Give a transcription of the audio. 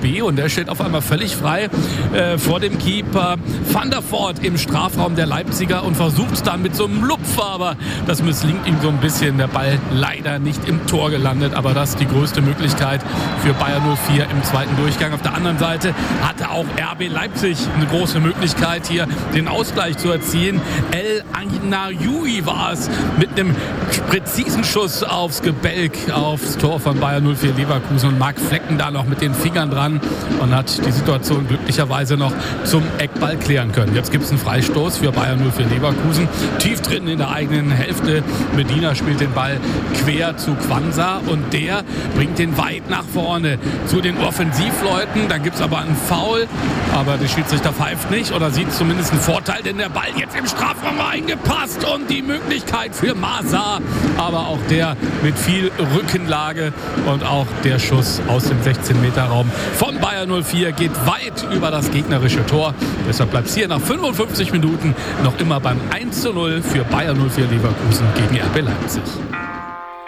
BVB und der steht auf einmal völlig frei vor dem Keeper Van der Voort im Strafraum der Leipziger und versucht es dann mit so einem Lupfer, aber das misslingt ihm so ein bisschen. Der Ball leider nicht im Tor gelandet, aber das ist die größte Möglichkeit für Bayer 04 im zweiten Durchgang. Auf der anderen Seite hatte auch RB Leipzig eine große Möglichkeit, hier den Ausgleich zu erzielen. El Agnaoui war es mit einem präzisen Schuss aufs Gebälk, aufs Tor von Bayer 04 Leverkusen und Marc Flecken da noch mit den Fingern dran und hat die Situation glücklicherweise noch zum Eckball klären können. Jetzt gibt es einen Freistoß für Bayer 04 Leverkusen, tief drin in der eigenen Hälfte. Medina spielt den Ball quer zu Quansah und der bringt den weit nach vorne zu den Offensivleuten. Dann gibt es aber einen Foul, aber der Schiedsrichter pfeift nicht oder sieht zumindest einen Vorteil, denn der Ball jetzt im Strafraum eingepasst und die Möglichkeit für Mazar, aber auch der mit viel Rückenlage und auch der Schuss aus dem 16-Meter-Raum von Bayer 04 geht weit über das gegnerische Tor. Deshalb bleibt es hier nach 55 Minuten noch immer beim 1:0 für Bayer 04 Leverkusen gegen RB Leipzig.